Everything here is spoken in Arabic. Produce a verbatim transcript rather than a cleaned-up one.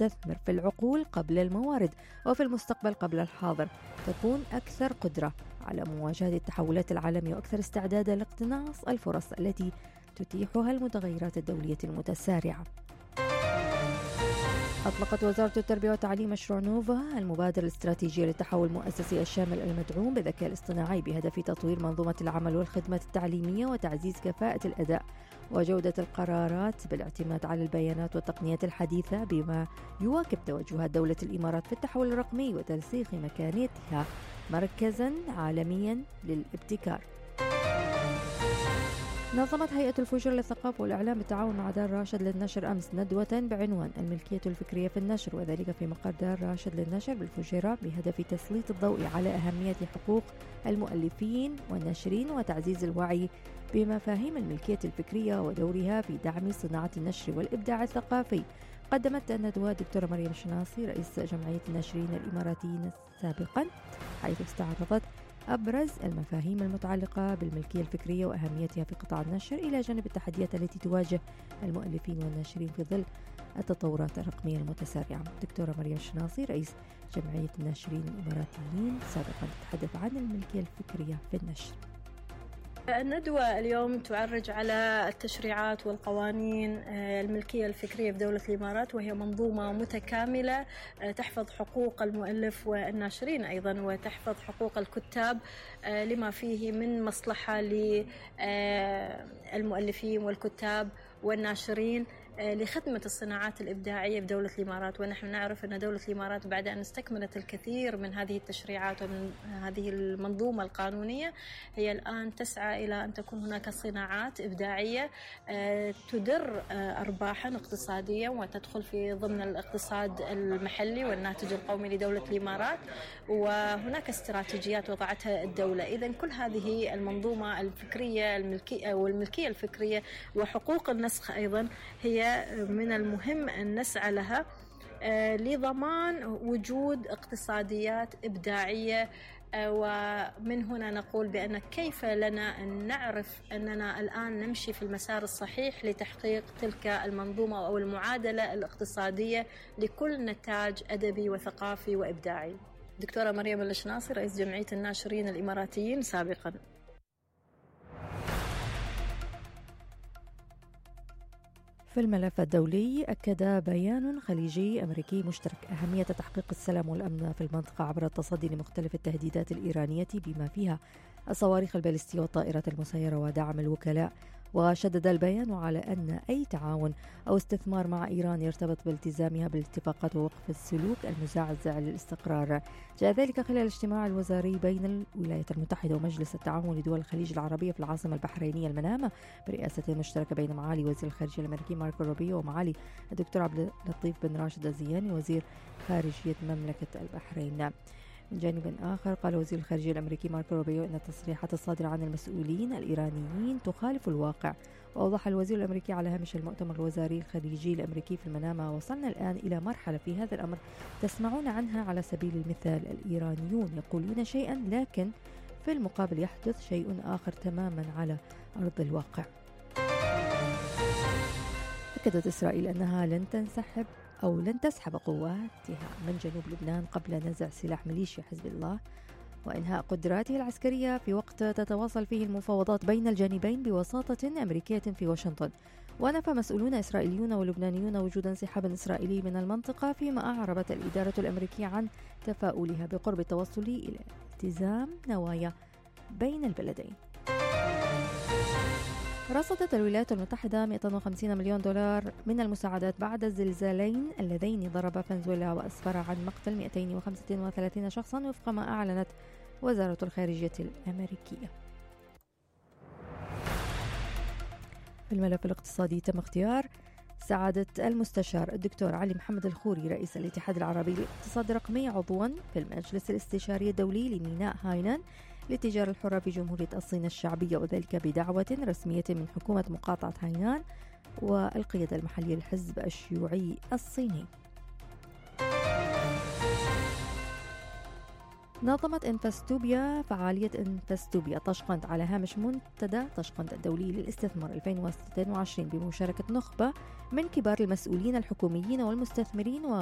تستثمر في العقول قبل الموارد وفي المستقبل قبل الحاضر، تكون أكثر قدرة على مواجهة التحولات العالمية وأكثر استعدادا لاقتناص الفرص التي تتيحها المتغيرات الدولية المتسارعة. أطلقت وزارة التربية والتعليم مشروع نوفا المبادرة الاستراتيجية للتحول المؤسسي الشامل المدعوم بالذكاء الاصطناعي بهدف تطوير منظومة العمل والخدمات التعليمية وتعزيز كفاءة الأداء وجودة القرارات بالاعتماد على البيانات والتقنيات الحديثة، بما يواكب توجهات دولة الإمارات في التحول الرقمي وترسيخ مكانتها مركزا عالميا للابتكار. نظمت هيئة الفجر للثقافة والإعلام بالتعاون مع دار راشد للنشر أمس ندوة بعنوان الملكية الفكرية في النشر، وذلك في مقر دار راشد للنشر بالفجيرة، بهدف تسليط الضوء على أهمية حقوق المؤلفين والناشرين وتعزيز الوعي بمفاهيم الملكية الفكرية ودورها في دعم صناعة النشر والإبداع الثقافي. قدمت الندوة الدكتورة مريم شناصي رئيس جمعية الناشرين الإماراتيين سابقا، حيث استعرضت أبرز المفاهيم المتعلقة بالملكية الفكرية وأهميتها في قطاع النشر، إلى جانب التحديات التي تواجه المؤلفين والناشرين في ظل التطورات الرقمية المتسارعة. دكتورة مريم شناصي رئيس جمعية الناشرين الإماراتيين سابقا تتحدث عن الملكية الفكرية في النشر. الندوة اليوم تعرج على التشريعات والقوانين الملكية الفكرية في دولة الإمارات، وهي منظومة متكاملة تحفظ حقوق المؤلف والناشرين أيضا، وتحفظ حقوق الكتاب لما فيه من مصلحة للمؤلفين والكتاب والناشرين لخدمة الصناعات الإبداعية في دولة الإمارات. ونحن نعرف أن دولة الإمارات بعد أن استكملت الكثير من هذه التشريعات ومن هذه المنظومة القانونية، هي الآن تسعى إلى أن تكون هناك صناعات إبداعية تدر أرباحا اقتصادية وتدخل في ضمن الاقتصاد المحلي والناتج القومي لدولة الإمارات، وهناك استراتيجيات وضعتها الدولة. إذن كل هذه المنظومة الفكرية الملكية والملكية الفكرية وحقوق النسخ أيضا هي من المهم أن نسعى لها لضمان وجود اقتصاديات إبداعية. ومن هنا نقول بأن كيف لنا أن نعرف أننا الآن نمشي في المسار الصحيح لتحقيق تلك المنظومة أو المعادلة الاقتصادية لكل نتاج أدبي وثقافي وإبداعي. دكتورة مريم الشناصي رئيس جمعية الناشرين الإماراتيين سابقا. في الملف الدولي، أكد بيان خليجي أمريكي مشترك أهمية تحقيق السلام والأمن في المنطقة عبر التصدي لمختلف التهديدات الإيرانية بما فيها الصواريخ البالستية والطائرات المسيرة ودعم الوكلاء. وشدد البيان على أن أي تعاون أو استثمار مع إيران يرتبط بالتزامها بالاتفاقات ووقف السلوك المزعزع للاستقرار. جاء ذلك خلال الاجتماع الوزاري بين الولايات المتحدة ومجلس التعاون لدول الخليج العربية في العاصمة البحرينية المنامة، برئاسة مشتركة بين معالي وزير الخارجية الأمريكي ماركو روبيو ومعالي الدكتور عبد اللطيف بن راشد الزياني وزير خارجية مملكة البحرين. من جانب آخر، قال وزير الخارجية الأمريكي ماركو روبيو أن التصريحات الصادرة عن المسؤولين الإيرانيين تخالف الواقع. وأوضح الوزير الأمريكي على هامش المؤتمر الوزاري الخليجي الأمريكي في المنامة: وصلنا الآن إلى مرحلة في هذا الأمر تسمعون عنها على سبيل المثال، الإيرانيون يقولون شيئا لكن في المقابل يحدث شيء آخر تماما على أرض الواقع. أكدت إسرائيل أنها لن تنسحب أو لن تسحب قواتها من جنوب لبنان قبل نزع سلاح ميليشيا حزب الله وإنهاء قدراته العسكرية في وقت تتواصل فيه المفاوضات بين الجانبين بوساطة أمريكية في واشنطن. ونفى مسؤولون إسرائيليون ولبنانيون وجود انسحاب إسرائيلي من المنطقة، فيما أعربت الإدارة الأمريكية عن تفاؤلها بقرب التوصل إلى التزام نوايا بين البلدين. رصدت الولايات المتحدة مئة وخمسين مليون دولار من المساعدات بعد الزلزالين اللذين ضربا فنزويلا وأسفر عن مقتل مئتين وخمسة وثلاثين شخصا، وفق ما أعلنت وزارة الخارجية الأمريكية. في الملف الاقتصادي، تم اختيار سعادة المستشار الدكتور علي محمد الخوري رئيس الاتحاد العربي للاقتصاد الرقمي عضوا في المجلس الاستشاري الدولي لميناء هاينان للتجارة الحرة في جمهورية الصين الشعبية، وذلك بدعوة رسمية من حكومة مقاطعة هاينان والقيادة المحلية للحزب الشيوعي الصيني. نظمت انفستوبيا فعالية انفستوبيا طشقند على هامش منتدى طشقند الدولي للاستثمار ألفين واثنين وعشرين بمشاركة نخبة من كبار المسؤولين الحكوميين والمستثمرين